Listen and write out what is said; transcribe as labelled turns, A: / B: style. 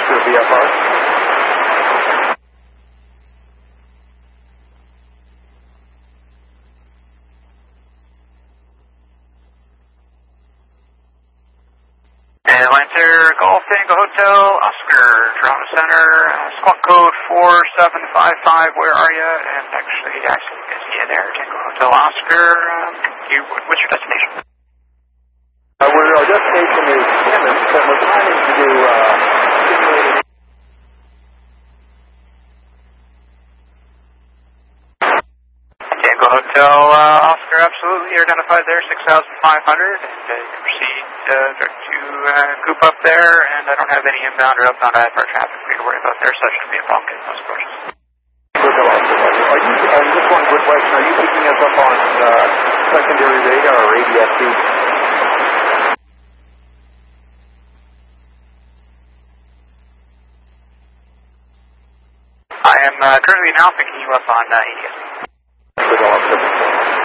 A: Oscar VFR.
B: Lancer, Golf Tango Hotel, Oscar, Toronto Center, squawk code 4755, where are you? And actually, I see you there, Tango Hotel, Oscar. What's your destination?
A: Our destination is Timmins, and we're planning to do simulated.
B: Tango Hotel, Oscar, absolutely. You're identified there, 6,500, and you can proceed direct to Goop up there, and I don't have any inbound or outbound IFR traffic for you to worry about there, so that should be a problem getting those approaches.
A: Just one quick question, are you picking us up on secondary radar or ADS-B?
B: I am currently now picking you up on ADS-B.